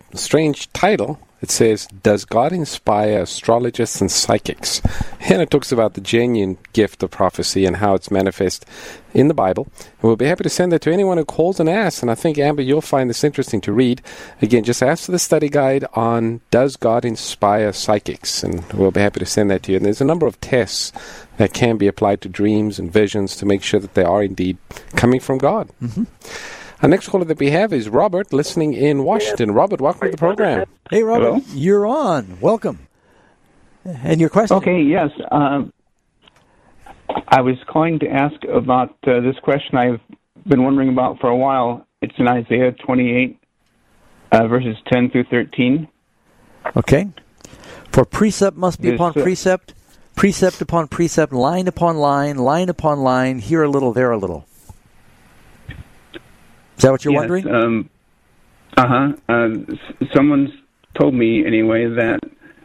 strange title. It says, Does God Inspire Astrologists and Psychics? And it talks about the genuine gift of prophecy and how it's manifest in the Bible. And we'll be happy to send that to anyone who calls and asks. And I think, Amber, you'll find this interesting to read. Again, just ask for the study guide on Does God Inspire Psychics? And we'll be happy to send that to you. And there's a number of tests that can be applied to dreams and visions to make sure that they are indeed coming from God. Mm-hmm. Our next caller that we have is Robert, listening in Washington. Robert, welcome to the program. Hey, Robert, Hello? You're on. Welcome. And your question? Okay, yes. I was calling to ask about this question I've been wondering about for a while. It's in Isaiah 28, verses 10 through 13. Okay. For precept must be upon precept, precept upon precept, line upon line upon line, here a little, there a little. Is that what you're wondering? Someone's told me anyway that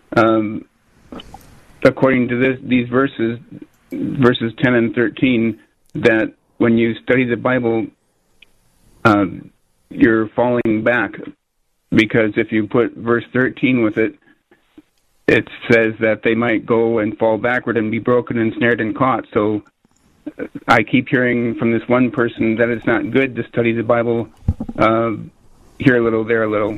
according to these verses 10 and 13, that when you study the Bible, you're falling back, because if you put verse 13 with it, it says that they might go and fall backward and be broken and snared and caught. So I keep hearing from this one person that it's not good to study the Bible here a little, there a little.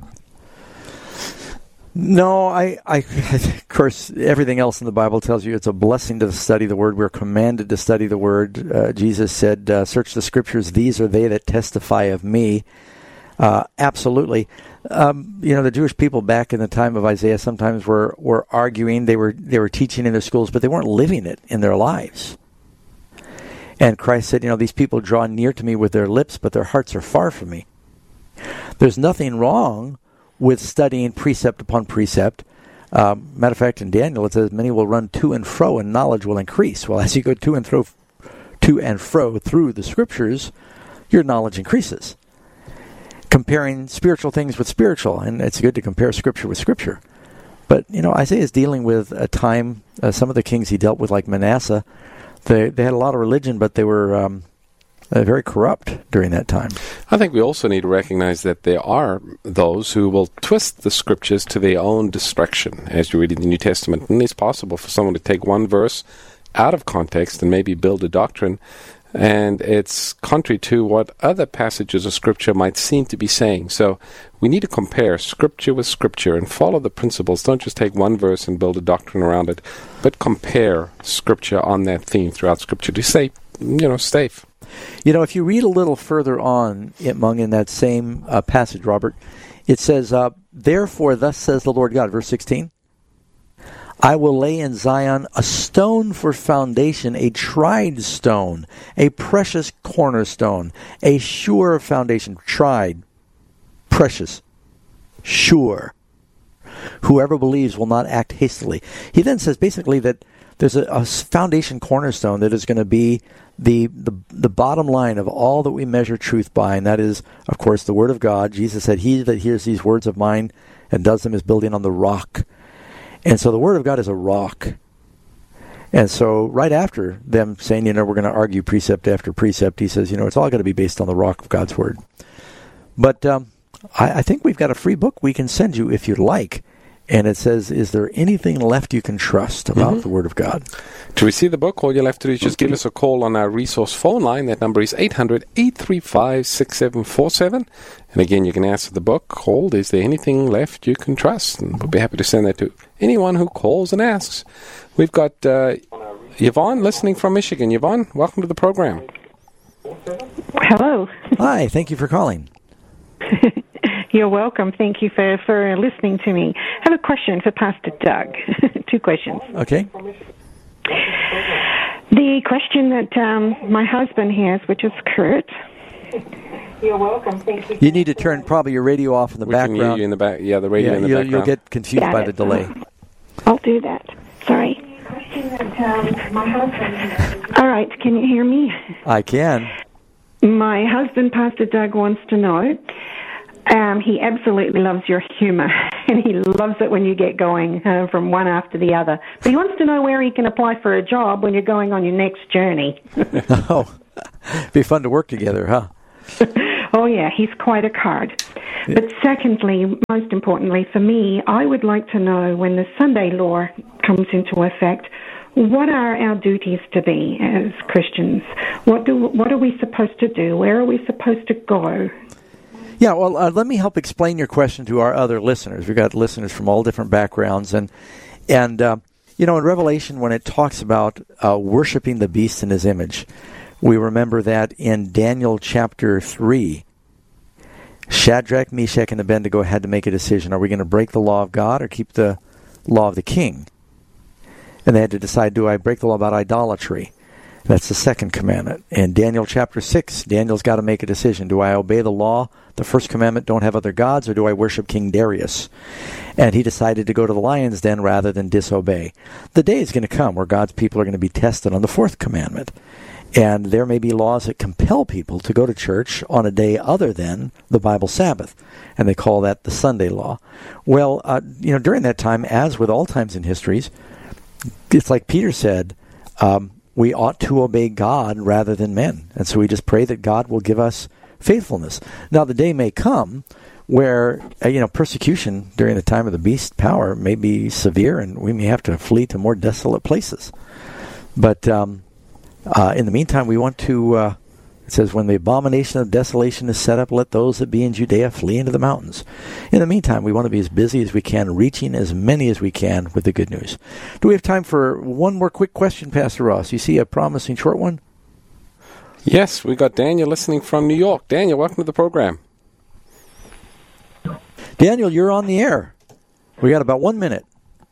No, of course, everything else in the Bible tells you it's a blessing to study the Word. We're commanded to study the Word. Jesus said, search the Scriptures, these are they that testify of me. Absolutely. The Jewish people back in the time of Isaiah sometimes were arguing, they were teaching in their schools, but they weren't living it in their lives. And Christ said, these people draw near to me with their lips, but their hearts are far from me. There's nothing wrong with studying precept upon precept. Matter of fact, in Daniel it says, many will run to and fro and knowledge will increase. Well, as you go to and fro through the Scriptures, your knowledge increases. Comparing spiritual things with spiritual, and it's good to compare Scripture with Scripture. But, Isaiah is dealing with a time, some of the kings he dealt with, like Manasseh, they had a lot of religion, but they were very corrupt during that time. I think we also need to recognize that there are those who will twist the Scriptures to their own destruction, as you read in the New Testament. And it's possible for someone to take one verse out of context and maybe build a doctrine, and it's contrary to what other passages of Scripture might seem to be saying. So we need to compare Scripture with Scripture and follow the principles. Don't just take one verse and build a doctrine around it, but compare Scripture on that theme throughout Scripture to stay, safe. If you read a little further on, in that same passage, Robert, it says, therefore, thus says the Lord God, verse 16, I will lay in Zion a stone for foundation, a tried stone, a precious cornerstone, a sure foundation. Tried, precious, sure. Whoever believes will not act hastily. He then says basically that there's a foundation cornerstone that is going to be the bottom line of all that we measure truth by, and that is, of course, the Word of God. Jesus said, he that hears these words of mine and does them is building on the rock. And so the Word of God is a rock. And so right after them saying, we're going to argue precept after precept, he says, it's all got to be based on the rock of God's Word. But I think we've got a free book we can send you if you'd like. And it says, is there anything left you can trust about the Word of God? To receive the book, all you'll have to do is just give us a call on our resource phone line. That number is 800-835-6747. And again, you can ask the book called, Is There Anything Left You Can Trust? And we'll be happy to send that to anyone who calls and asks. We've got Yvonne listening from Michigan. Yvonne, welcome to the program. Hello. Hi, thank you for calling. You're welcome. Thank you for listening to me. I have a question for Pastor Doug. Two questions. Okay. The question that my husband has, which is Kurt. You're welcome. Thank you. You need to turn probably your radio off in the background. We can hear you in the back. Yeah, the radio in the background. You'll get confused by the delay. I'll do that. Sorry. All right. Can you hear me? I can. My husband, Pastor Doug, wants to know. He absolutely loves your humor, and he loves it when you get going from one after the other. But he wants to know where he can apply for a job when you're going on your next journey. Oh, be fun to work together, huh? Oh, yeah, he's quite a card. But secondly, most importantly for me, I would like to know when the Sunday law comes into effect, what are our duties to be as Christians? What are we supposed to do? Where are we supposed to go? Yeah, well, let me help explain your question to our other listeners. We've got listeners from all different backgrounds, and in Revelation, when it talks about worshiping the beast in his image, we remember that in Daniel chapter 3, Shadrach, Meshach, and Abednego had to make a decision. Are we going to break the law of God or keep the law of the king? And they had to decide, do I break the law about idolatry? That's the second commandment. In Daniel chapter 6, Daniel's got to make a decision. Do I obey the law, the first commandment, don't have other gods, or do I worship King Darius? And he decided to go to the lion's den rather than disobey. The day is going to come where God's people are going to be tested on the fourth commandment. And there may be laws that compel people to go to church on a day other than the Bible Sabbath. And they call that the Sunday law. Well, during that time, as with all times in histories, it's like Peter said, we ought to obey God rather than men. And so we just pray that God will give us faithfulness. Now, the day may come where, persecution during the time of the beast power may be severe, and we may have to flee to more desolate places. But in the meantime, we want to, it says, when the abomination of desolation is set up, let those that be in Judea flee into the mountains. In the meantime, we want to be as busy as we can, reaching as many as we can with the good news. Do we have time for one more quick question, Pastor Ross? You see a promising short one? Yes, we got Daniel listening from New York. Daniel, welcome to the program. Daniel, you're on the air. We got about 1 minute.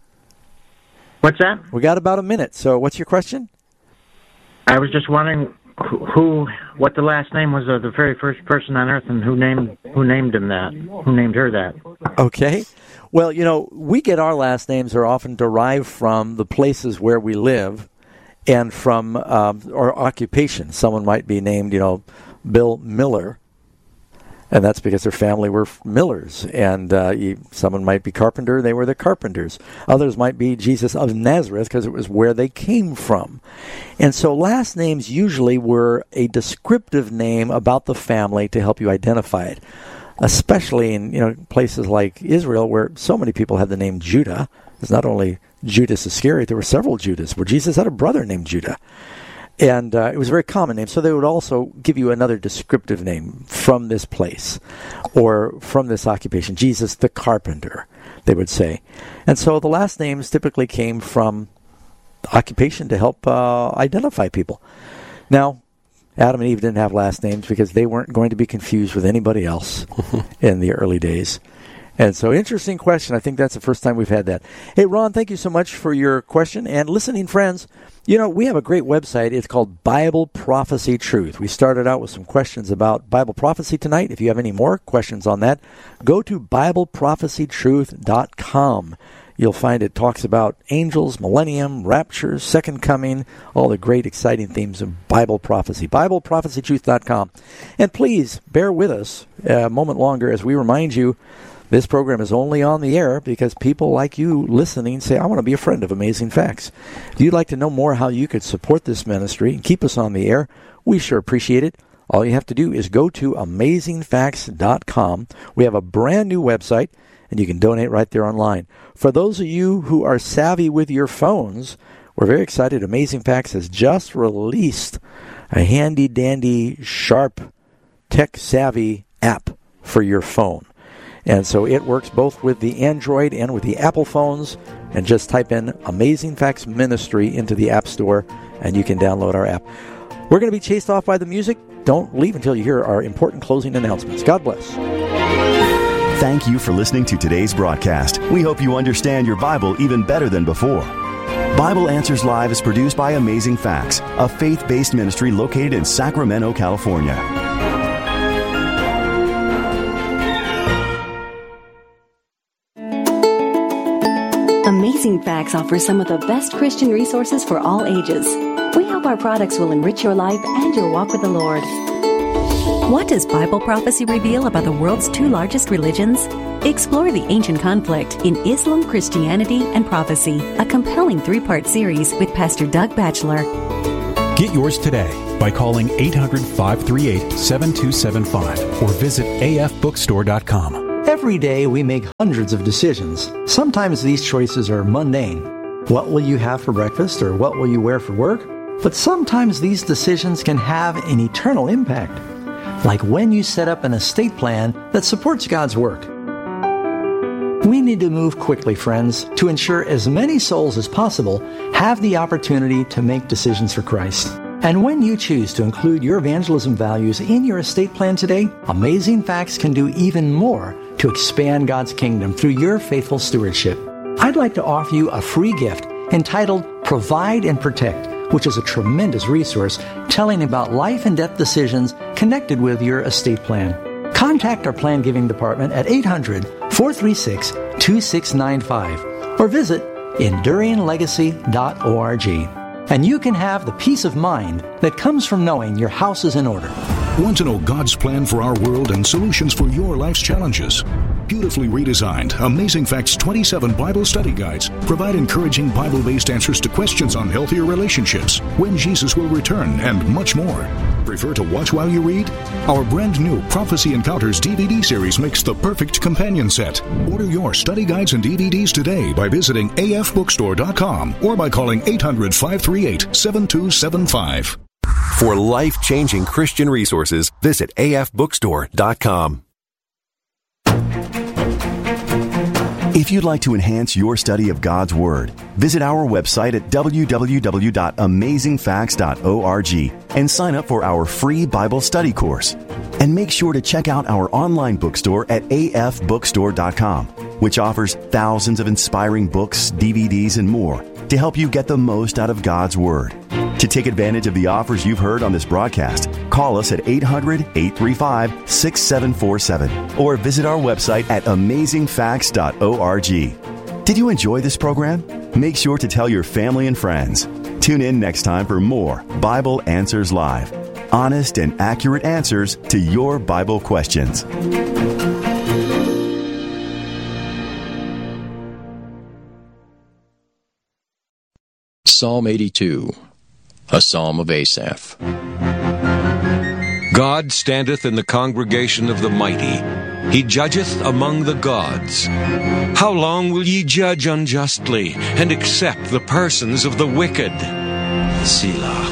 What's that? We got about a minute. So what's your question? I was just wondering what the last name was of the very first person on earth, and who named him that? Who named her that? Okay. Well, we get our last names are often derived from the places where we live and from our occupation. Someone might be named, Bill Miller, and that's because their family were millers. And someone might be carpenter, they were the carpenters. Others might be Jesus of Nazareth because it was where they came from. And so last names usually were a descriptive name about the family to help you identify it, especially in places like Israel where so many people had the name Judah. It's not only Judas Iscariot, there were several Judas, where Jesus had a brother named Judah. And it was a very common name, so they would also give you another descriptive name from this place or from this occupation. Jesus the carpenter, they would say. And so the last names typically came from occupation to help identify people. Now, Adam and Eve didn't have last names because they weren't going to be confused with anybody else in the early days. And so, interesting question. I think that's the first time we've had that. Hey, Ron, thank you so much for your question. And listening friends, we have a great website. It's called Bible Prophecy Truth. We started out with some questions about Bible prophecy tonight. If you have any more questions on that, go to BibleProphecyTruth.com. You'll find it talks about angels, millennium, rapture, second coming, all the great, exciting themes of Bible prophecy. BibleProphecyTruth.com. And please bear with us a moment longer as we remind you this program is only on the air because people like you listening say, I want to be a friend of Amazing Facts. If you'd like to know more how you could support this ministry and keep us on the air, we sure appreciate it. All you have to do is go to AmazingFacts.com. We have a brand new website, and you can donate right there online. For those of you who are savvy with your phones, we're very excited. Amazing Facts has just released a handy-dandy, sharp, tech-savvy app for your phone. And so it works both with the Android and with the Apple phones. And just type in Amazing Facts Ministry into the App Store, and you can download our app. We're going to be chased off by the music. Don't leave until you hear our important closing announcements. God bless. Thank you for listening to today's broadcast. We hope you understand your Bible even better than before. Bible Answers Live is produced by Amazing Facts, a faith-based ministry located in Sacramento, California. Amazing Facts offers some of the best Christian resources for all ages. We hope our products will enrich your life and your walk with the Lord. What does Bible prophecy reveal about the world's two largest religions? Explore the ancient conflict in Islam, Christianity, and Prophecy, a compelling 3-part series with Pastor Doug Batchelor. Get yours today by calling 800-538-7275 or visit afbookstore.com. Every day we make hundreds of decisions. Sometimes these choices are mundane. What will you have for breakfast or what will you wear for work? But sometimes these decisions can have an eternal impact. Like when you set up an estate plan that supports God's work. We need to move quickly, friends, to ensure as many souls as possible have the opportunity to make decisions for Christ. And when you choose to include your evangelism values in your estate plan today, Amazing Facts can do even more to expand God's kingdom through your faithful stewardship. I'd like to offer you a free gift entitled Provide and Protect, which is a tremendous resource telling about life and death decisions connected with your estate plan. Contact our plan giving department at 800-436-2695 or visit EnduringLegacy.org. And you can have the peace of mind that comes from knowing your house is in order. Want to know God's plan for our world and solutions for your life's challenges? Beautifully redesigned, Amazing Facts 27 Bible study guides provide encouraging Bible-based answers to questions on healthier relationships, when Jesus will return, and much more. Prefer to watch while you read? Our brand new Prophecy Encounters DVD series makes the perfect companion set. Order your study guides and DVDs today by visiting afbookstore.com or by calling 800-538-7275. For life-changing Christian resources, visit afbookstore.com. If you'd like to enhance your study of God's Word, visit our website at www.amazingfacts.org and sign up for our free Bible study course. And make sure to check out our online bookstore at afbookstore.com, which offers thousands of inspiring books, DVDs, and more to help you get the most out of God's Word. To take advantage of the offers you've heard on this broadcast, call us at 800-835-6747 or visit our website at amazingfacts.org. Did you enjoy this program? Make sure to tell your family and friends. Tune in next time for more Bible Answers Live. Honest and accurate answers to your Bible questions. Psalm 82, a psalm of Asaph. God standeth in the congregation of the mighty. He judgeth among the gods. How long will ye judge unjustly, and accept the persons of the wicked? Selah.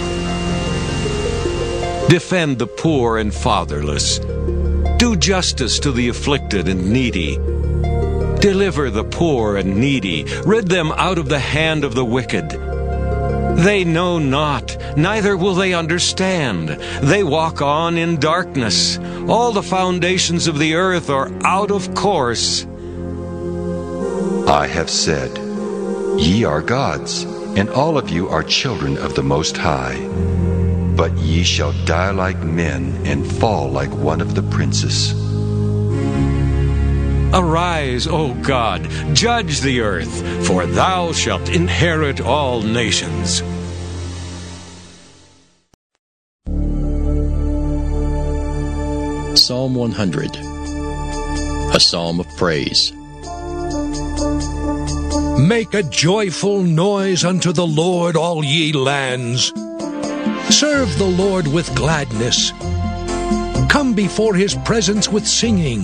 Defend the poor and fatherless. Do justice to the afflicted and needy. Deliver the poor and needy. Rid them out of the hand of the wicked. They know not, neither will they understand. They walk on in darkness. All the foundations of the earth are out of course. I have said, Ye are gods, and all of you are children of the Most High. But ye shall die like men, and fall like one of the princes. Arise, O God, judge the earth, for thou shalt inherit all nations. Psalm 100, a psalm of praise. Make a joyful noise unto the Lord, all ye lands. Serve the Lord with gladness. Come before his presence with singing.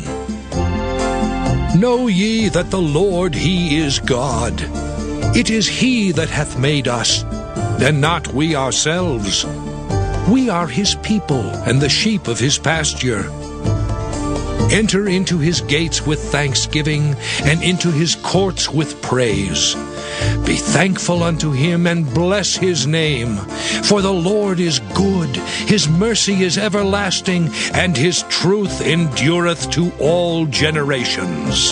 Know ye that the Lord, he is God. It is he that hath made us, and not we ourselves. We are his people, and the sheep of his pasture. Enter into his gates with thanksgiving, and into his courts with praise. Be thankful unto him, and bless his name. For the Lord is good, his mercy is everlasting, and his truth endureth to all generations.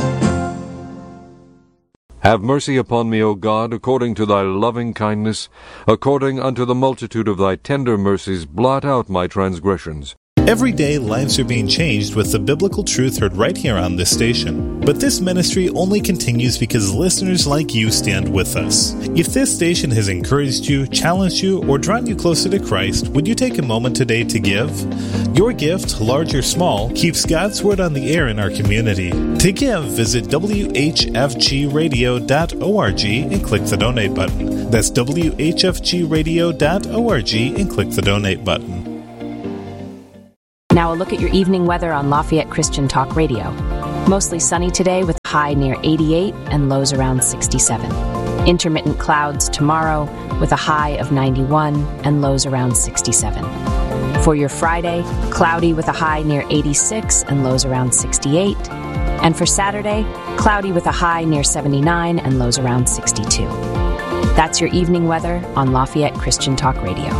Have mercy upon me, O God, according to thy loving kindness, according unto the multitude of thy tender mercies, blot out my transgressions. Every day, lives are being changed with the biblical truth heard right here on this station. But this ministry only continues because listeners like you stand with us. If this station has encouraged you, challenged you, or drawn you closer to Christ, would you take a moment today to give? Your gift, large or small, keeps God's Word on the air in our community. To give, visit whfgradio.org and click the donate button. That's whfgradio.org and click the donate button. Now a look at your evening weather on Lafayette Christian Talk Radio. Mostly sunny today with a high near 88 and lows around 67. Intermittent clouds tomorrow with a high of 91 and lows around 67. For your Friday, cloudy with a high near 86 and lows around 68. And for Saturday, cloudy with a high near 79 and lows around 62. That's your evening weather on Lafayette Christian Talk Radio.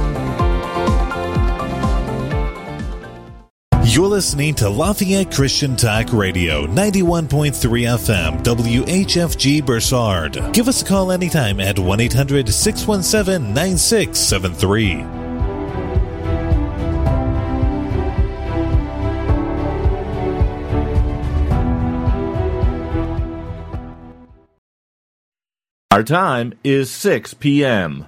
You're listening to Lafayette Christian Talk Radio, 91.3 FM, WHFG Bursard. Give us a call anytime at 1-800-617-9673. Our time is 6 p.m.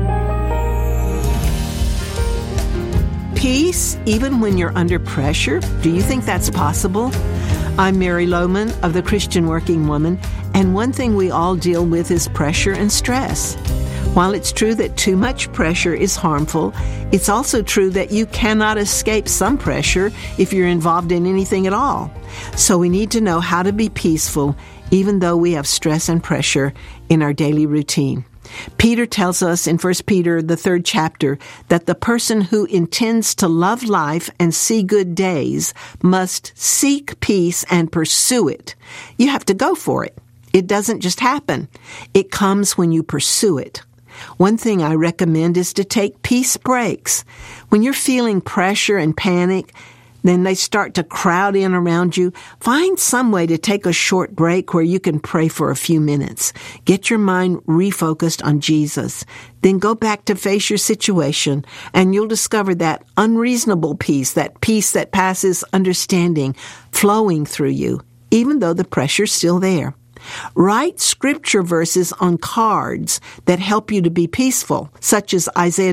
Peace, even when you're under pressure? Do you think that's possible? I'm Mary Lohman of the Christian Working Woman, and one thing we all deal with is pressure and stress. While it's true that too much pressure is harmful, it's also true that you cannot escape some pressure if you're involved in anything at all. So we need to know how to be peaceful even though we have stress and pressure in our daily routine. Peter tells us in 1 Peter, the 3rd chapter, that the person who intends to love life and see good days must seek peace and pursue it. You have to go for it. It doesn't just happen. It comes when you pursue it. One thing I recommend is to take peace breaks. When you're feeling pressure and panic, then they start to crowd in around you. Find some way to take a short break where you can pray for a few minutes. Get your mind refocused on Jesus. Then go back to face your situation, and you'll discover that unreasonable peace that passes understanding, flowing through you, even though the pressure's still there. Write scripture verses on cards that help you to be peaceful, such as Isaiah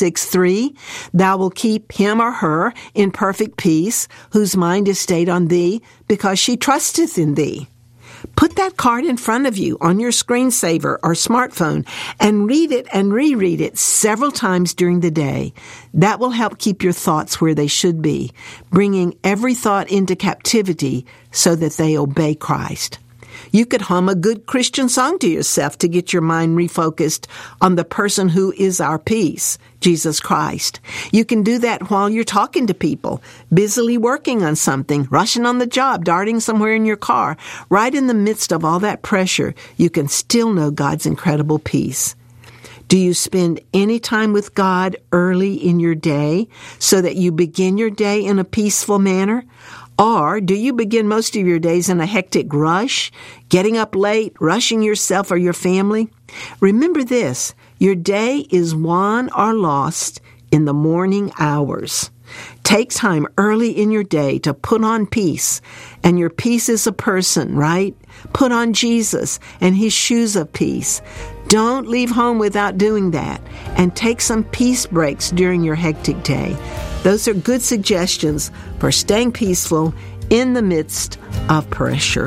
26:3, "Thou will keep him or her in perfect peace, whose mind is stayed on thee, because she trusteth in thee." Put that card in front of you on your screensaver or smartphone and read it and reread it several times during the day. That will help keep your thoughts where they should be, bringing every thought into captivity so that they obey Christ. You could hum a good Christian song to yourself to get your mind refocused on the person who is our peace, Jesus Christ. You can do that while you're talking to people, busily working on something, rushing on the job, darting somewhere in your car. Right in the midst of all that pressure, you can still know God's incredible peace. Do you spend any time with God early in your day so that you begin your day in a peaceful manner? Or do you begin most of your days in a hectic rush, getting up late, rushing yourself or your family? Remember this, your day is won or lost in the morning hours. Take time early in your day to put on peace, and your peace is a person, right? Put on Jesus and his shoes of peace. Don't leave home without doing that, and take some peace breaks during your hectic day. Those are good suggestions for staying peaceful in the midst of pressure.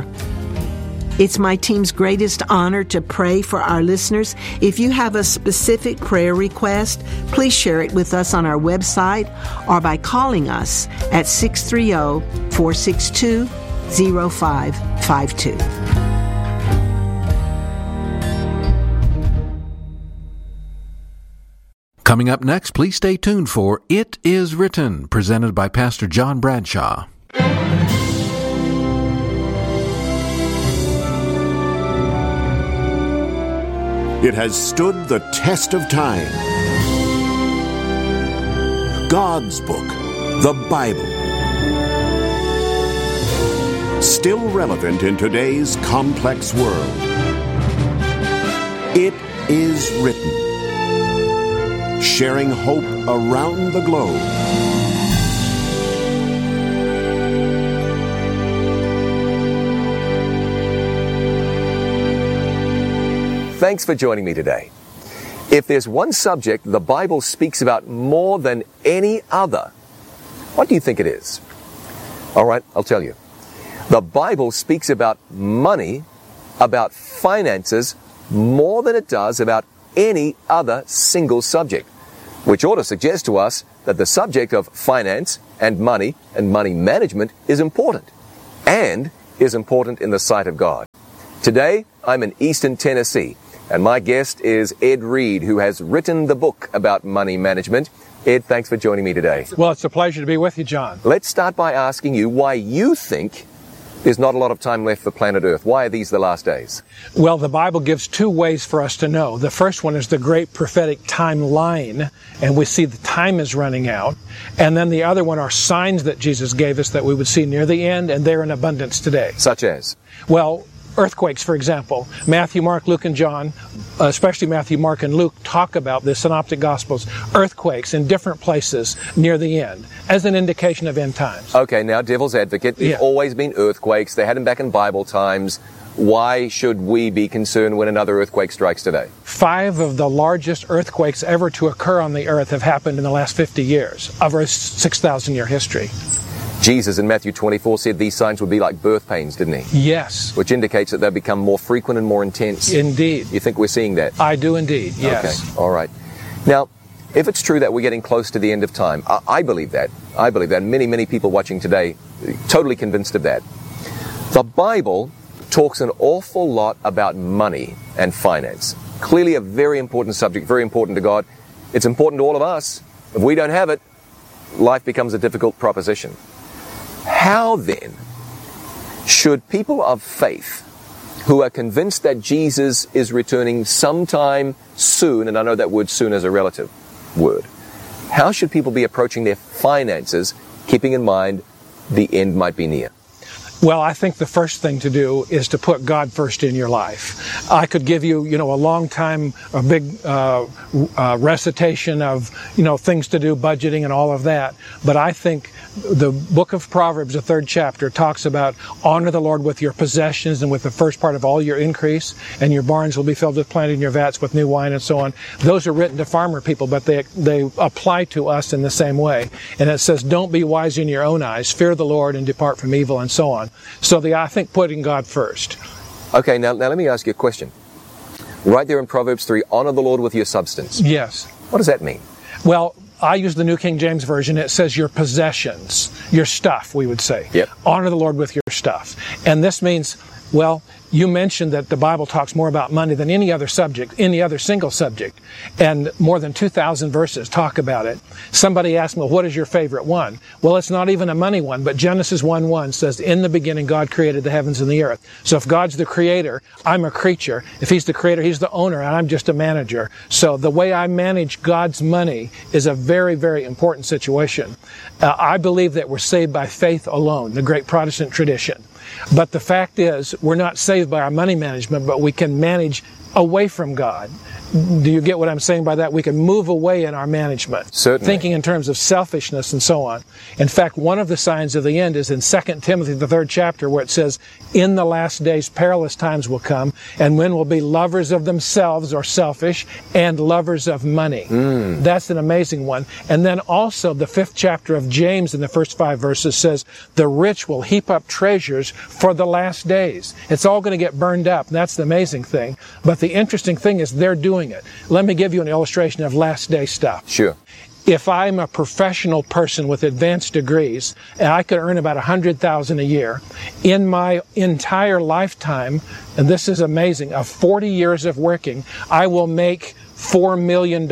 It's my team's greatest honor to pray for our listeners. If you have a specific prayer request, please share it with us on our website or by calling us at 630-462-0552. Coming up next, please stay tuned for It Is Written, presented by Pastor John Bradshaw. It has stood the test of time. God's book, the Bible. Still relevant in today's complex world. It is written. Sharing hope around the globe. Thanks for joining me today. If there's one subject the Bible speaks about more than any other, what do you think it is? All right, I'll tell you. The Bible speaks about money, about finances, more than it does about any other single subject, which ought to suggest to us that the subject of finance and money management is important. And is important in the sight of God? Today, I'm in Eastern Tennessee, and my guest is Ed Reed, who has written the book about money management. Ed, thanks for joining me today. Well, it's a pleasure to be with you, John. Let's start by asking you why you think there's not a lot of time left for planet Earth. Why are these the last days? Well, the Bible gives two ways for us to know. The first one is the great prophetic timeline, and we see the time is running out. And then the other one are signs that Jesus gave us that we would see near the end, and they're in abundance today. Such as? Well, earthquakes, for example. Matthew, Mark, Luke, and John, especially Matthew, Mark, and Luke, talk about the Synoptic Gospels, earthquakes in different places near the end, as an indication of end times. Okay, now, devil's advocate, there's always been earthquakes. They had them back in Bible times. Why should we be concerned when another earthquake strikes today? 5 of the largest earthquakes ever to occur on the earth have happened in the last 50 years of our 6,000-year history. Jesus in Matthew 24 said these signs would be like birth pains, didn't he? Yes. Which indicates that they'll become more frequent and more intense. Indeed. You think we're seeing that? I do indeed, yes. Okay, all right. Now, if it's true that we're getting close to the end of time, I believe that. I believe that. Many, many people watching today totally convinced of that. The Bible talks an awful lot about money and finance. Clearly a very important subject, very important to God. It's important to all of us. If we don't have it, life becomes a difficult proposition. How then should people of faith who are convinced that Jesus is returning sometime soon, and I know that word soon is a relative word, how should people be approaching their finances, keeping in mind the end might be near? Well, I think the first thing to do is to put God first in your life. I could give you, a long time, a big recitation of, things to do, budgeting and all of that. But I think the book of Proverbs, the 3rd chapter, talks about honor the Lord with your possessions and with the first part of all your increase, and your barns will be filled with plenty and your vats with new wine and so on. Those are written to farmer people, but they apply to us in the same way. And it says, don't be wise in your own eyes, fear the Lord and depart from evil, and so on. So I think putting God first. Okay, now let me ask you a question. Right there in Proverbs 3, honor the Lord with your substance. Yes. What does that mean? Well, I use the New King James Version. It says your possessions, your stuff, we would say. Yep. Honor the Lord with your stuff. And this means, well, you mentioned that the Bible talks more about money than any other subject, any other single subject. And more than 2,000 verses talk about it. Somebody asked me, well, what is your favorite one? Well, it's not even a money one, but Genesis 1:1 says, in the beginning God created the heavens and the earth. So if God's the creator, I'm a creature. If He's the creator, He's the owner, and I'm just a manager. So the way I manage God's money is a very, very important situation. I believe that we're saved by faith alone, the great Protestant tradition. But the fact is, we're not saved by our money management, but we can manage away from God. Do you get what I'm saying by that? We can move away in our management. Certainly. Thinking in terms of selfishness and so on. In fact, one of the signs of the end is in 2 Timothy, the 3rd chapter, where it says, in the last days perilous times will come, and men will be lovers of themselves, or selfish, and lovers of money. That's an amazing one. And then also the 5th chapter of James in the first 5 verses says, the rich will heap up treasures for the last days. It's all going to get burned up. And that's the amazing thing. But the interesting thing is they're doing it. Let me give you an illustration of last day stuff. Sure. If I'm a professional person with advanced degrees, and I could earn about $100,000 a year, in my entire lifetime, and this is amazing, of 40 years of working, I will make $4 million.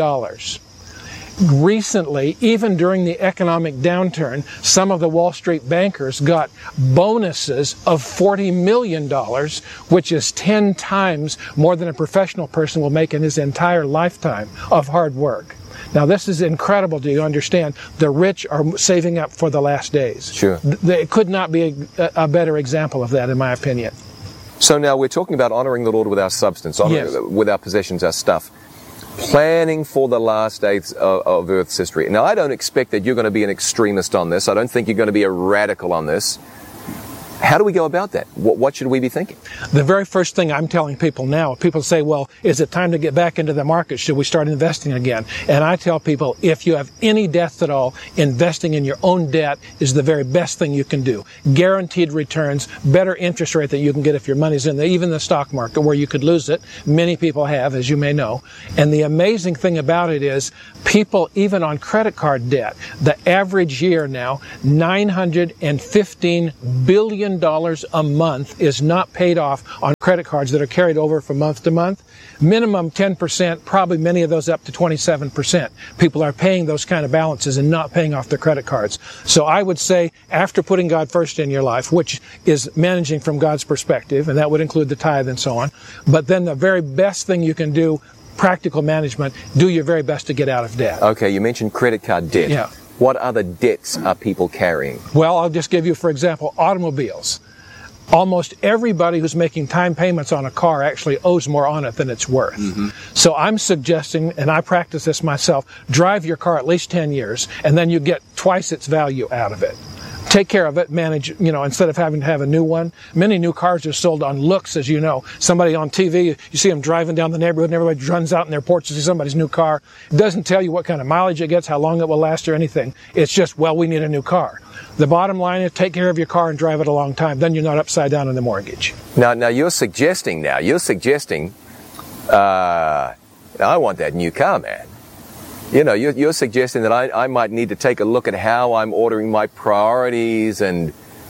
Recently, even during the economic downturn, some of the Wall Street bankers got bonuses of $40 million, which is 10 times more than a professional person will make in his entire lifetime of hard work. Now, this is incredible. Do you understand? The rich are saving up for the last days. Sure. There could not be a better example of that, in my opinion. So now we're talking about honoring the Lord with our substance, with our possessions, our stuff. Planning for the last days of Earth's history. Now, I don't expect that you're going to be an extremist on this. I don't think you're going to be a radical on this. How do we go about that? What should we be thinking? The very first thing I'm telling people now, people say, well, is it time to get back into the market? Should we start investing again? And I tell people, if you have any debt at all, investing in your own debt is the very best thing you can do. Guaranteed returns, better interest rate that you can get if your money's in even the stock market where you could lose it. Many people have, as you may know. And the amazing thing about it is people, even on credit card debt, the average year now, $915 billion million a month is not paid off on credit cards that are carried over from month to month. Minimum 10%, probably many of those up to 27%. People are paying those kind of balances and not paying off their credit cards. So I would say, after putting God first in your life, which is managing from God's perspective, and that would include the tithe and so on, but then the very best thing you can do, practical management, do your very best to get out of debt. Okay, you mentioned credit card debt. Yeah. What other debts are people carrying? Well, I'll just give you, for example, automobiles. Almost everybody who's making time payments on a car actually owes more on it than it's worth. Mm-hmm. So I'm suggesting, and I practice this myself, drive your car at least 10 years, and then you get twice its value out of it. Take care of it, manage, instead of having to have a new one. Many new cars are sold on looks, as you know. Somebody on TV, you see them driving down the neighborhood and everybody runs out in their porch to see somebody's new car. It doesn't tell you what kind of mileage it gets, how long it will last, or anything. It's just, well, we need a new car. The bottom line is take care of your car and drive it a long time. Then you're not upside down in the mortgage. Now you're suggesting, I want that new car, man. You're suggesting that I might need to take a look at how I'm ordering my priorities and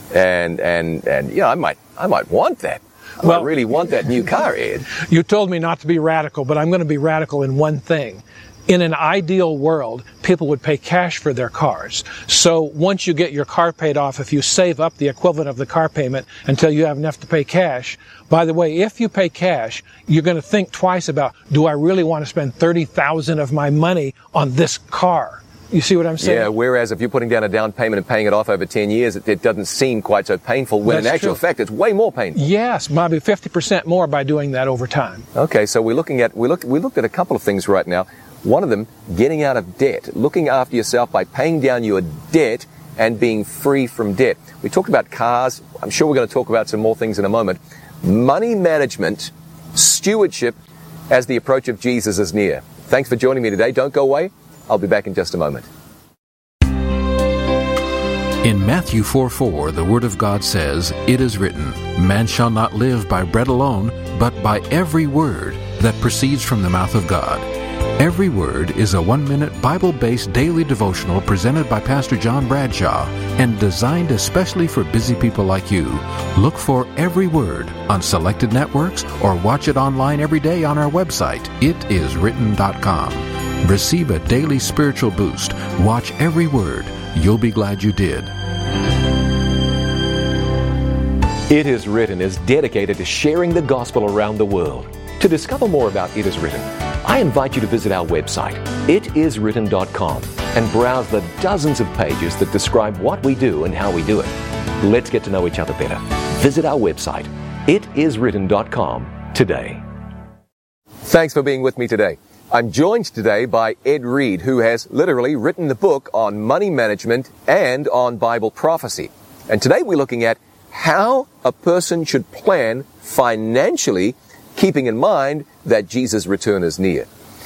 I might want that. I really want that new car, Ed. You told me not to be radical, but I'm going to be radical in one thing. In an ideal world, people would pay cash for their cars. So once you get your car paid off, if you save up the equivalent of the car payment until you have enough to pay cash, by the way, if you pay cash, you're going to think twice about, do I really want to spend $30,000 of my money on this car? You see what I'm saying? Yeah, whereas if you're putting down a down payment and paying it off over 10 years, it doesn't seem quite so painful, when in actual fact it's way more painful. Yes, maybe 50% more by doing that over time. Okay, so we looked at a couple of things right now. One of them, getting out of debt, looking after yourself by paying down your debt and being free from debt. We talked about cars. I'm sure we're going to talk about some more things in a moment. Money management, stewardship, as the approach of Jesus is near. Thanks for joining me today. Don't go away. I'll be back in just a moment. In Matthew 4:4, the Word of God says, "It is written, man shall not live by bread alone, but by every word that proceeds from the mouth of God." Every Word is a 1-minute Bible-based daily devotional presented by Pastor John Bradshaw and designed especially for busy people like you. Look for Every Word on selected networks or watch it online every day on our website, itiswritten.com. Receive a daily spiritual boost. Watch Every Word. You'll be glad you did. It Is Written is dedicated to sharing the gospel around the world. To discover more about It Is Written, I invite you to visit our website, itiswritten.com, and browse the dozens of pages that describe what we do and how we do it. Let's get to know each other better. Visit our website, itiswritten.com, today. Thanks for being with me today. I'm joined today by Ed Reed, who has literally written the book on money management and on Bible prophecy. And today we're looking at how a person should plan financially, keeping in mind that Jesus' return is near.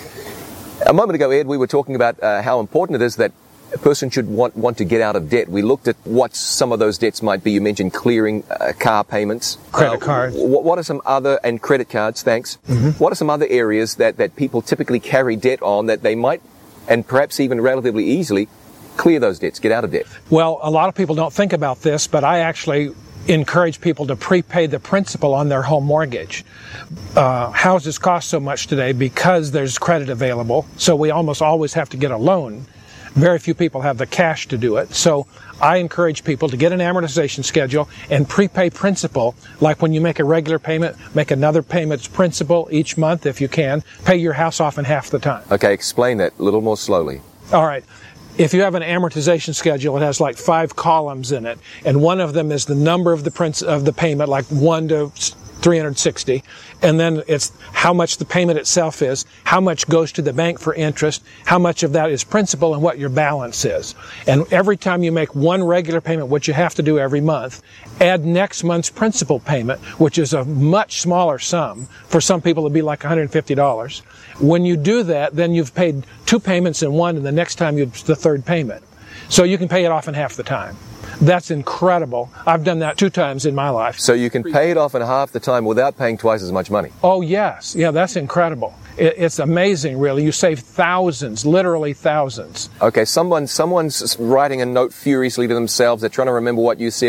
A moment ago, Ed, we were talking about how important it is that a person should want to get out of debt. We looked at what some of those debts might be. You mentioned clearing car payments. Credit cards. What are some other, and credit cards, thanks. Mm-hmm. What are some other areas that people typically carry debt on that they might, and perhaps even relatively easily, clear those debts, get out of debt? Well, a lot of people don't think about this, but I actually encourage people to prepay the principal on their home mortgage. Houses cost so much today because there's credit available, so we almost always have to get a loan. Very few people have the cash to do it. So I encourage people to get an amortization schedule and prepay principal. Like when you make a regular payment, make another payment's principal each month if you can. Pay your house off in half the time. Okay, explain that a little more slowly. All right. If you have an amortization schedule, it has like 5 columns in it, and one of them is the number of the payment, like 1 to 360, and then it's how much the payment itself is, how much goes to the bank for interest, how much of that is principal, and what your balance is. And every time you make one regular payment, which you have to do every month, add next month's principal payment, which is a much smaller sum. For some people it'd be like $150. When you do that, then you've paid 2 payments in one, and the next time it's the 3rd payment. So you can pay it off in half the time. That's incredible. I've done that 2 times in my life. So you can pay it off in half the time without paying twice as much money? Oh, yes. Yeah, that's incredible. It's amazing, really. You save thousands, literally thousands. Okay, someone's writing a note furiously to themselves. They're trying to remember what you said.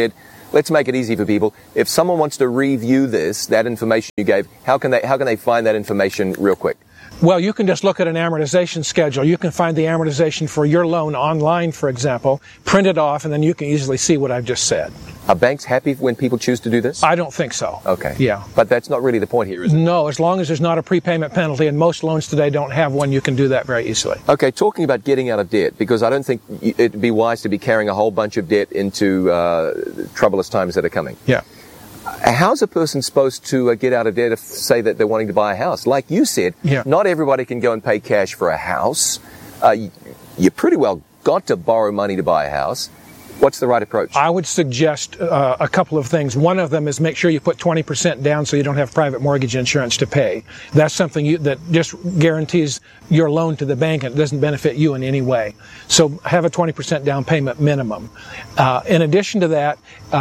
let's make it easy for people. If someone wants to review that information you gave, how can they find that information real quick? Well, you can just look at an amortization schedule. You can find the amortization for your loan online, for example, print it off, and then you can easily see what I've just said. Are banks happy when people choose to do this? I don't think so. Okay. Yeah. But that's not really the point here, is it? No, as long as there's not a prepayment penalty, and most loans today don't have one, you can do that very easily. Okay, talking about getting out of debt, because I don't think it'd be wise to be carrying a whole bunch of debt into troublous times that are coming. Yeah. How's a person supposed to get out of debt if, say, that they're wanting to buy a house? Like you said, not everybody can go and pay cash for a house. You pretty well got to borrow money to buy a house. What's the right approach? I would suggest a couple of things. One of them is make sure you put 20% down so you don't have private mortgage insurance to pay. That's something that just guarantees your loan to the bank and it doesn't benefit you in any way. So have a 20% down payment minimum. In addition to that,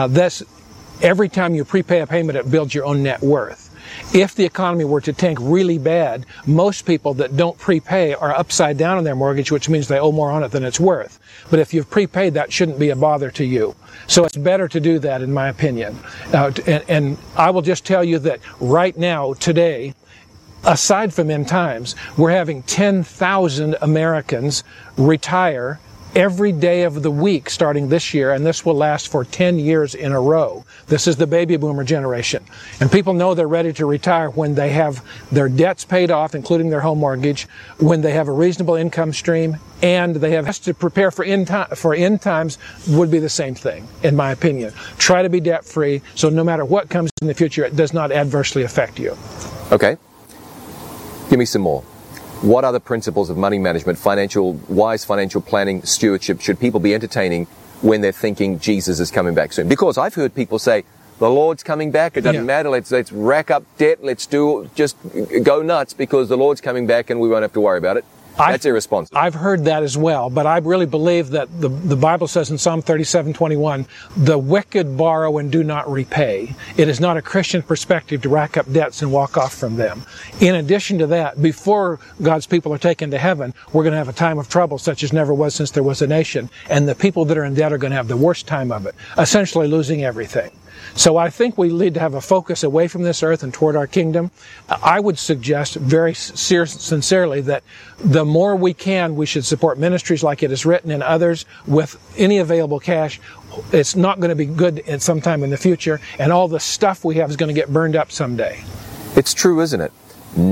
every time you prepay a payment, it builds your own net worth. If the economy were to tank really bad, most people that don't prepay are upside down on their mortgage, which means they owe more on it than it's worth. But if you've prepaid, that shouldn't be a bother to you. So it's better to do that, in my opinion. And I will just tell you that right now, today, aside from end times, we're having 10,000 Americans retire every day of the week starting this year, and this will last for 10 years in a row. This is the baby boomer generation. And people know they're ready to retire when they have their debts paid off, including their home mortgage, when they have a reasonable income stream, and they have to prepare for end times would be the same thing, in my opinion. Try to be debt-free, so no matter what comes in the future, it does not adversely affect you. Okay. Give me some more. What other principles of money management, wise financial planning, stewardship should people be entertaining when they're thinking Jesus is coming back soon? Because I've heard people say, the Lord's coming back, it doesn't matter, let's rack up debt, just go nuts because the Lord's coming back and we won't have to worry about it. That's irresponsible. I've heard that as well, but I really believe that the Bible says in Psalm 37:21, the wicked borrow and do not repay. It is not a Christian perspective to rack up debts and walk off from them. In addition to that, before God's people are taken to heaven, we're going to have a time of trouble such as never was since there was a nation, and the people that are in debt are going to have the worst time of it, essentially losing everything. So I think we need to have a focus away from this earth and toward our kingdom. I would suggest very sincerely that the more we can, we should support ministries like it is written and others with any available cash. It's not going to be good at some time in the future, and all the stuff we have is going to get burned up someday. It's true, isn't it?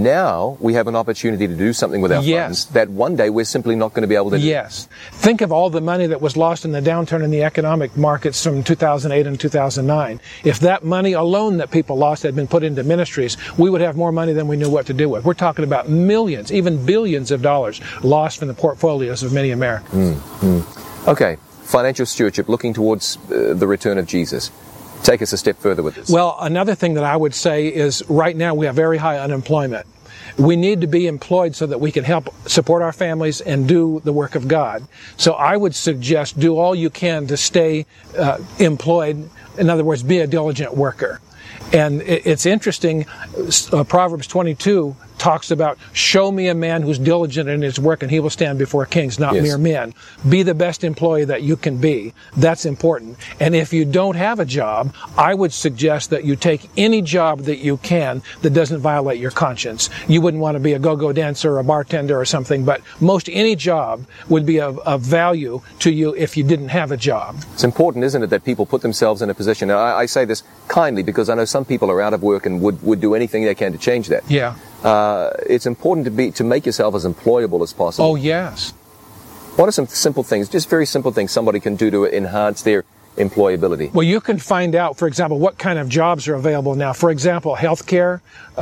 Now we have an opportunity to do something with our funds that one day we're simply not going to be able to do. Yes. Think of all the money that was lost in the downturn in the economic markets from 2008 and 2009. If that money alone that people lost had been put into ministries, we would have more money than we knew what to do with. We're talking about millions, even billions of dollars lost from the portfolios of many Americans. Okay. Financial stewardship, looking towards the return of Jesus. Take us a step further with this. Well, another thing that I would say is right now we have very high unemployment. We need to be employed so that we can help support our families and do the work of God. So I would suggest do all you can to stay employed. In other words, be a diligent worker. And it's interesting, Proverbs 22 talks about, show me a man who's diligent in his work and he will stand before kings, not mere men. Be the best employee that you can be. That's important. And if you don't have a job, I would suggest that you take any job that you can that doesn't violate your conscience. You wouldn't want to be a go-go dancer or a bartender or something, but most any job would be of value to you if you didn't have a job. It's important, isn't it, that people put themselves in a position, and I say this kindly because I know some people are out of work and would do anything they can to change that. Yeah. It's important to make yourself as employable as possible. Oh, yes. What are some simple things, just very simple things somebody can do to enhance their employability? Well, you can find out, for example, what kind of jobs are available now. For example, healthcare.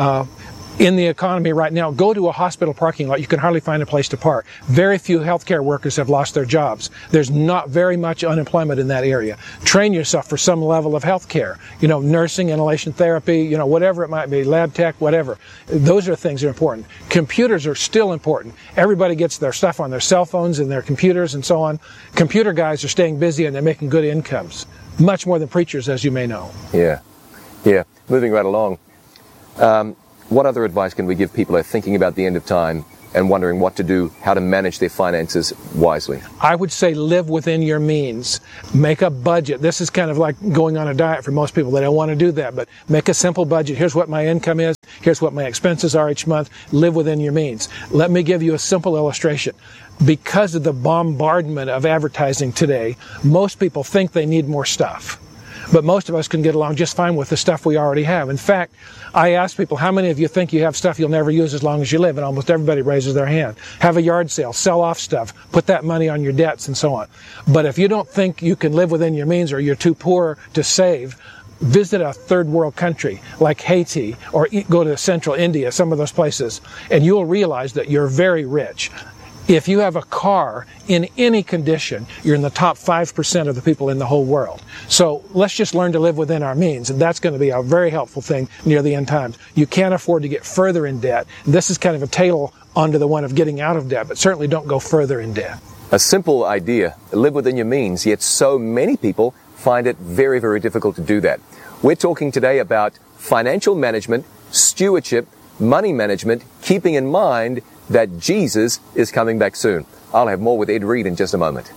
In the economy right now, go to a hospital parking lot. You can hardly find a place to park. Very few healthcare workers have lost their jobs. There's not very much unemployment in that area. Train yourself for some level of healthcare. Nursing, inhalation therapy, whatever it might be, lab tech, whatever. Those are things that are important. Computers are still important. Everybody gets their stuff on their cell phones and their computers and so on. Computer guys are staying busy and they're making good incomes. Much more than preachers, as you may know. Yeah. Moving right along. What other advice can we give people who are thinking about the end of time and wondering what to do, how to manage their finances wisely? I would say live within your means. Make a budget. This is kind of like going on a diet for most people. They don't want to do that, but make a simple budget. Here's what my income is. Here's what my expenses are each month. Live within your means. Let me give you a simple illustration. Because of the bombardment of advertising today, most people think they need more stuff. But most of us can get along just fine with the stuff we already have. In fact, I ask people, how many of you think you have stuff you'll never use as long as you live? And almost everybody raises their hand. Have a yard sale, sell off stuff, put that money on your debts and so on. But if you don't think you can live within your means or you're too poor to save, visit a third world country like Haiti or go to central India, some of those places, and you'll realize that you're very rich. If you have a car in any condition, you're in the top 5% of the people in the whole world. So let's just learn to live within our means, and that's going to be a very helpful thing near the end times. You can't afford to get further in debt. This is kind of a tail onto the one of getting out of debt, but certainly don't go further in debt. A simple idea, live within your means, yet so many people find it very, very difficult to do that. We're talking today about financial management, stewardship, money management, keeping in mind that Jesus is coming back soon. I'll have more with Ed Reed in just a moment.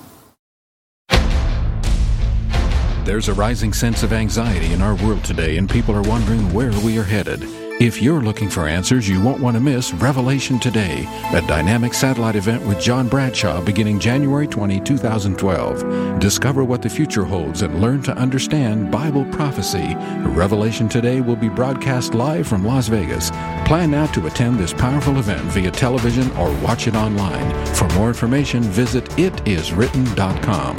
There's a rising sense of anxiety in our world today, and people are wondering where we are headed. If you're looking for answers, you won't want to miss Revelation Today, a dynamic satellite event with John Bradshaw beginning January 20, 2012. Discover what the future holds and learn to understand Bible prophecy. Revelation Today will be broadcast live from Las Vegas. Plan now to attend this powerful event via television or watch it online. For more information, visit itiswritten.com.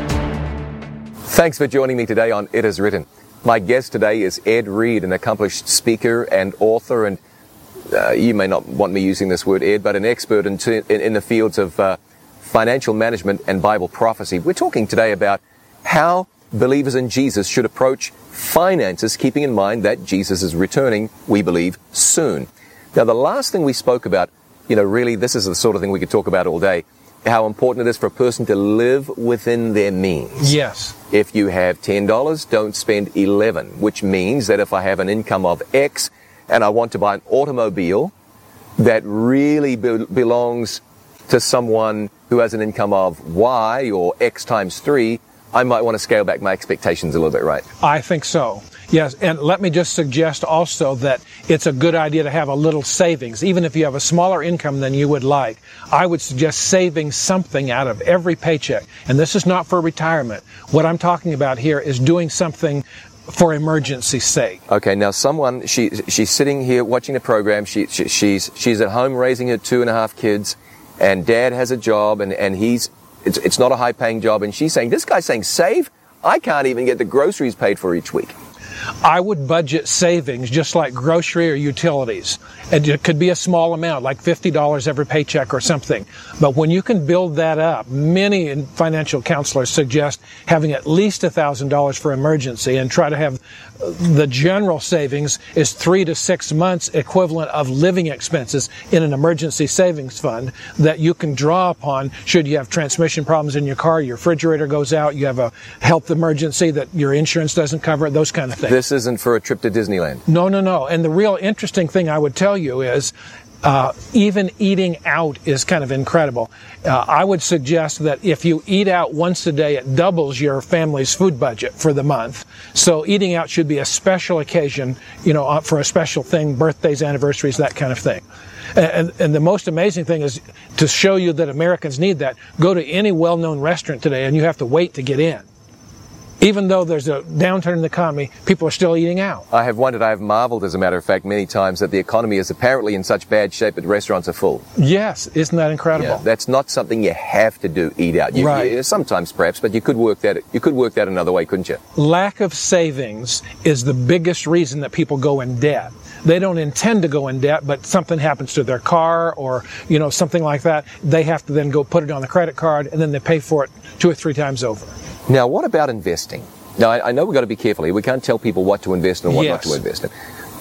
Thanks for joining me today on It Is Written. My guest today is Ed Reed, an accomplished speaker and author, and you may not want me using this word, Ed, but an expert in the fields of financial management and Bible prophecy. We're talking today about how believers in Jesus should approach finances, keeping in mind that Jesus is returning, we believe, soon. Now, the last thing we spoke about, really, this is the sort of thing we could talk about all day, how important it is for a person to live within their means. Yes. If you have $10, don't spend $11, which means that if I have an income of X and I want to buy an automobile that really belongs to someone who has an income of Y or X times 3, I might want to scale back my expectations a little bit, right? I think so. Yes, and let me just suggest also that it's a good idea to have a little savings. Even if you have a smaller income than you would like, I would suggest saving something out of every paycheck. And this is not for retirement. What I'm talking about here is doing something for emergency's sake. Okay, now someone, she's sitting here watching the program. She's at home raising her 2.5 kids, and dad has a job, and it's not a high-paying job, and she's saying, this guy's saying save? I can't even get the groceries paid for each week. I would budget savings just like grocery or utilities. And it could be a small amount, like $50 every paycheck or something. But when you can build that up, many financial counselors suggest having at least $1,000 for emergency and try to have the general savings is 3 to 6 months equivalent of living expenses in an emergency savings fund that you can draw upon should you have transmission problems in your car, your refrigerator goes out, you have a health emergency that your insurance doesn't cover, those kind of things. This isn't for a trip to Disneyland. No. And the real interesting thing I would tell you is even eating out is kind of incredible. I would suggest that if you eat out once a day, it doubles your family's food budget for the month. So eating out should be a special occasion, for a special thing, birthdays, anniversaries, that kind of thing. And the most amazing thing is to show you that Americans need that. Go to any well-known restaurant today and you have to wait to get in. Even though there's a downturn in the economy, people are still eating out. I have marveled, as a matter of fact, many times that the economy is apparently in such bad shape that restaurants are full. Yes, isn't that incredible? Yeah, that's not something you have to do, eat out. Right. Sometimes perhaps, but you could work that another way, couldn't you? Lack of savings is the biggest reason that people go in debt. They don't intend to go in debt, but something happens to their car or, something like that. They have to then go put it on the credit card and then they pay for it 2 or 3 times over. Now, what about investing? Now, I know we've got to be careful here. We can't tell people what to invest in and what not to invest in.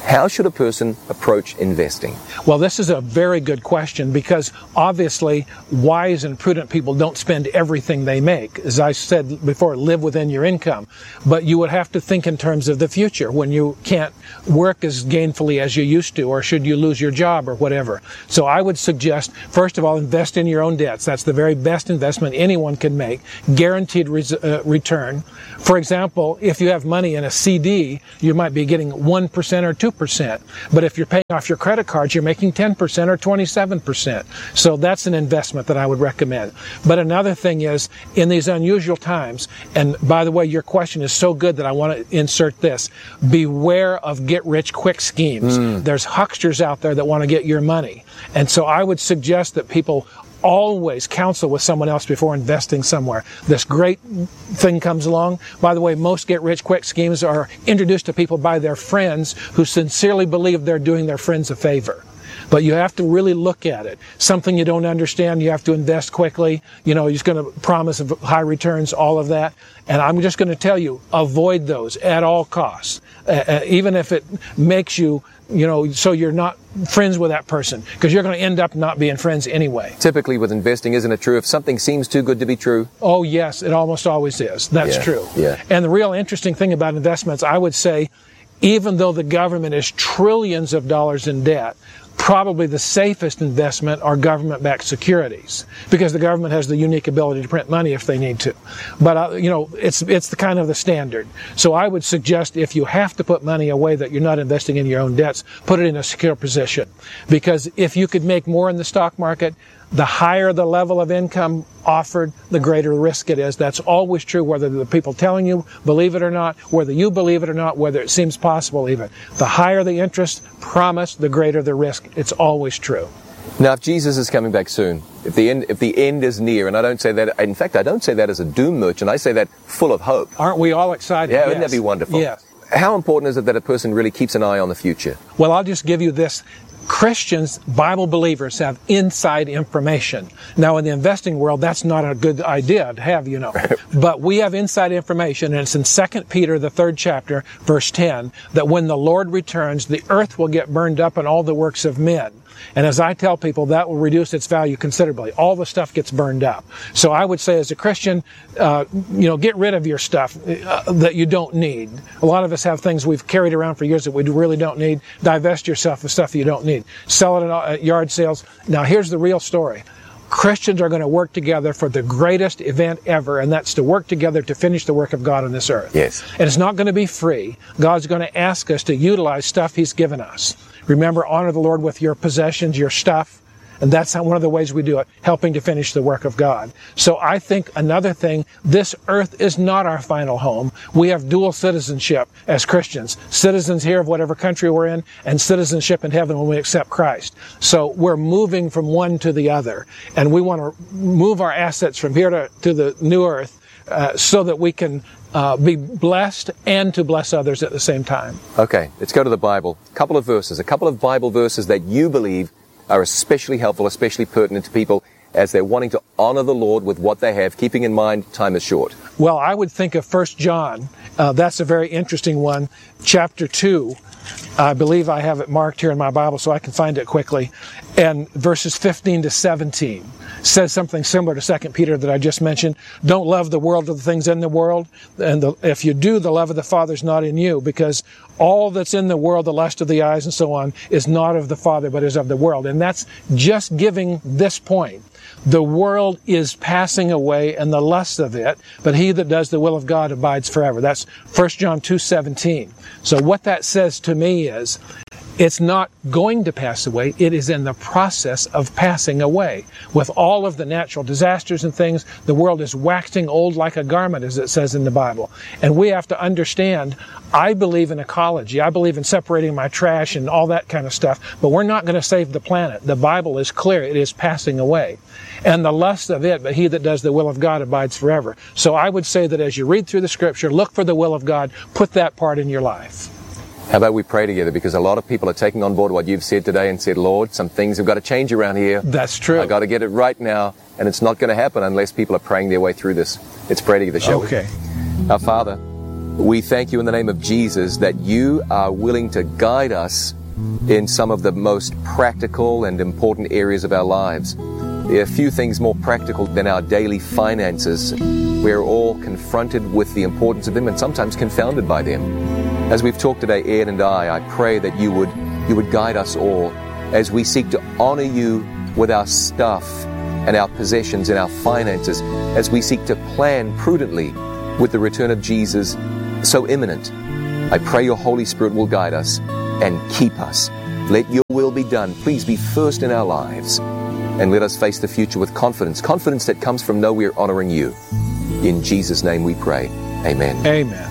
How should a person approach investing? Well, this is a very good question because obviously wise and prudent people don't spend everything they make. As I said before, live within your income. But you would have to think in terms of the future when you can't work as gainfully as you used to, or should you lose your job or whatever. So I would suggest, first of all, invest in your own debts. That's the very best investment anyone can make. Guaranteed return. For example, if you have money in a CD, you might be getting 1% or 2%. But if you're paying off your credit cards, you're making 10% or 27%. So that's an investment that I would recommend. But another thing is, in these unusual times, and by the way, your question is so good that I want to insert this, beware of get-rich-quick schemes. There's hucksters out there that want to get your money. And so I would suggest that people always counsel with someone else before investing somewhere. This great thing comes along. By the way, most get-rich-quick schemes are introduced to people by their friends who sincerely believe they're doing their friends a favor. But you have to really look at it. Something you don't understand, you have to invest quickly. You know, he's going to promise high returns, all of that. And I'm just going to tell you, avoid those at all costs. Even if it makes you, so you're not friends with that person, because you're going to end up not being friends anyway. Typically with investing, isn't it true? If something seems too good to be true? Oh, yes, it almost always is. That's true. Yeah. And the real interesting thing about investments, I would say, even though the government is trillions of dollars in debt, probably the safest investment are government-backed securities, because the government has the unique ability to print money if they need to. But, it's the kind of the standard. So I would suggest if you have to put money away that you're not investing in your own debts, put it in a secure position. Because if you could make more in the stock market, the higher the level of income offered, the greater risk it is. That's always true, whether the people telling you believe it or not, whether you believe it or not, whether it seems possible even. The higher the interest promised, the greater the risk. It's always true. Now, if Jesus is coming back soon, if the end is near, and I don't say that, in fact, I don't say that as a doom merchant, I say that full of hope. Aren't we all excited? Yeah, wouldn't that be wonderful? Yes. How important is it that a person really keeps an eye on the future? Well, I'll just give you this. Christians, Bible believers, have inside information. Now, in the investing world, that's not a good idea to have, But we have inside information, and it's in 2 Peter, the 3rd chapter, verse 10, that when the Lord returns, the earth will get burned up and all the works of men. And as I tell people, that will reduce its value considerably. All the stuff gets burned up. So I would say as a Christian, get rid of your stuff that you don't need. A lot of us have things we've carried around for years that we really don't need. Divest yourself of stuff you don't need. Sell it at yard sales. Now here's the real story. Christians are going to work together for the greatest event ever, and that's to work together to finish the work of God on this earth. Yes. And it's not going to be free. God's going to ask us to utilize stuff He's given us. Remember, honor the Lord with your possessions, your stuff. And that's one of the ways we do it, helping to finish the work of God. So I think another thing, this earth is not our final home. We have dual citizenship as Christians. Citizens here of whatever country we're in, and citizenship in heaven when we accept Christ. So we're moving from one to the other. And we want to move our assets from here to the new earth so that we can be blessed and to bless others at the same time. Okay, let's go to the Bible. A couple of Bible verses that you believe are especially helpful, especially pertinent to people as they're wanting to honor the Lord with what they have, keeping in mind time is short. Well, I would think of 1 John. That's a very interesting one. Chapter 2. I believe I have it marked here in my Bible so I can find it quickly. And verses 15 to 17 says something similar to 2 Peter that I just mentioned. Don't love the world or the things in the world. And if you do, the love of the Father is not in you, because all that's in the world, the lust of the eyes and so on, is not of the Father but is of the world. And that's just giving this point. The world is passing away and the lust of it, but he that does the will of God abides forever. That's 1 John 2:17. So what that says to me is, it's not going to pass away. It is in the process of passing away. With all of the natural disasters and things, the world is waxing old like a garment, as it says in the Bible. And we have to understand, I believe in ecology. I believe in separating my trash and all that kind of stuff. But we're not going to save the planet. The Bible is clear. It is passing away. And the lust of it, but he that does the will of God abides forever. So I would say that as you read through the Scripture, look for the will of God. Put that part in your life. How about we pray together? Because a lot of people are taking on board what you've said today and said, Lord, some things have got to change around here. That's true. I've got to get it right now. And it's not going to happen unless people are praying their way through this. Let's pray together, shall we? Okay. Our Father, We thank you in the name of Jesus that you are willing to guide us in some of the most practical and important areas of our lives. There are few things more practical than our daily finances. We're all confronted with the importance of them and sometimes confounded by them. As we've talked today, Ed and I pray that you would guide us all as we seek to honor you with our stuff and our possessions and our finances, as we seek to plan prudently with the return of Jesus so imminent. I pray your Holy Spirit will guide us and keep us. Let your will be done. Please be first in our lives. And let us face the future with confidence that comes from knowing we're honoring you. In Jesus' name we pray. Amen. Amen.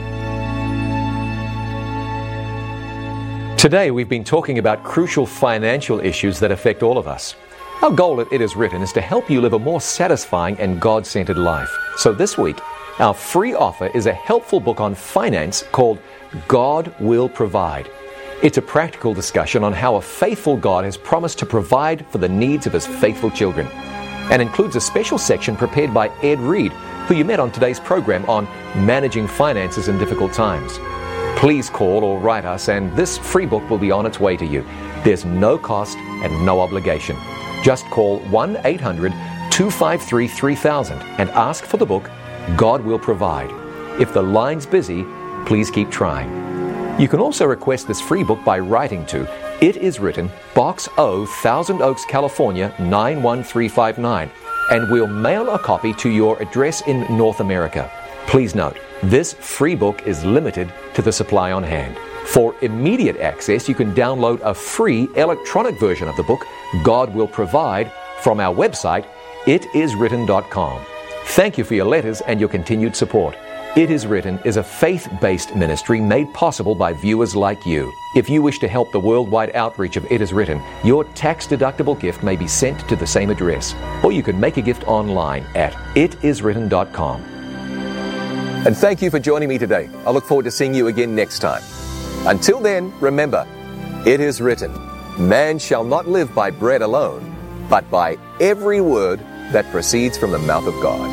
Today we've been talking about crucial financial issues that affect all of us. Our goal at It Is Written is to help you live a more satisfying and God-centered life. So this week, our free offer is a helpful book on finance called God Will Provide. It's a practical discussion on how a faithful God has promised to provide for the needs of His faithful children, and includes a special section prepared by Ed Reed, who you met on today's program on managing finances in difficult times. Please call or write us, and this free book will be on its way to you. There's no cost and no obligation. Just call 1-800-253-3000 and ask for the book, God Will Provide. If the line's busy, please keep trying. You can also request this free book by writing to It Is Written, Box O, Thousand Oaks, California, 91359, and we'll mail a copy to your address in North America. Please note, this free book is limited to the supply on hand. For immediate access, you can download a free electronic version of the book, God Will Provide, from our website, itiswritten.com. Thank you for your letters and your continued support. It Is Written is a faith-based ministry made possible by viewers like you. If you wish to help the worldwide outreach of It Is Written, your tax-deductible gift may be sent to the same address, or you can make a gift online at itiswritten.com. And thank you for joining me today. I look forward to seeing you again next time. Until then, remember, it is written, man shall not live by bread alone, but by every word that proceeds from the mouth of God.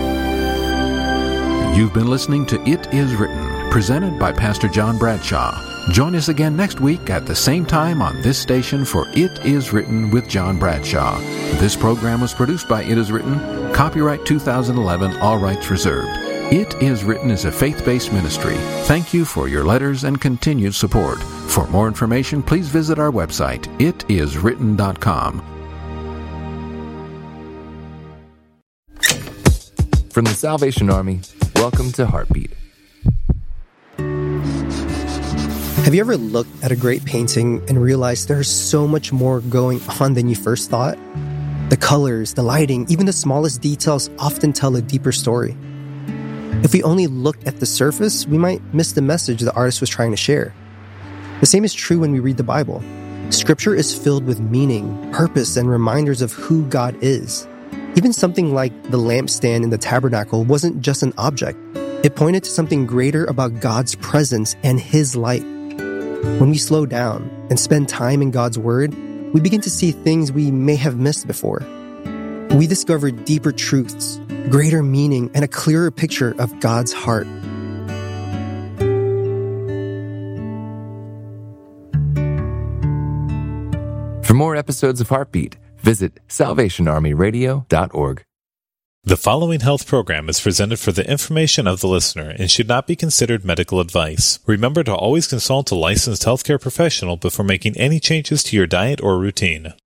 You've been listening to It Is Written, presented by Pastor John Bradshaw. Join us again next week at the same time on this station for It Is Written with John Bradshaw. This program was produced by It Is Written, copyright 2011, all rights reserved. It Is Written is a faith-based ministry. Thank you for your letters and continued support. For more information, please visit our website, itiswritten.com. From the Salvation Army, welcome to Heartbeat. Have you ever looked at a great painting and realized there's so much more going on than you first thought? The colors, the lighting, even the smallest details often tell a deeper story. If we only looked at the surface, we might miss the message the artist was trying to share. The same is true when we read the Bible. Scripture is filled with meaning, purpose, and reminders of who God is. Even something like the lampstand in the tabernacle wasn't just an object. It pointed to something greater about God's presence and His light. When we slow down and spend time in God's Word, we begin to see things we may have missed before. We discover deeper truths, greater meaning, and a clearer picture of God's heart. For more episodes of Heartbeat, visit salvationarmyradio.org. The following health program is presented for the information of the listener and should not be considered medical advice. Remember to always consult a licensed healthcare professional before making any changes to your diet or routine.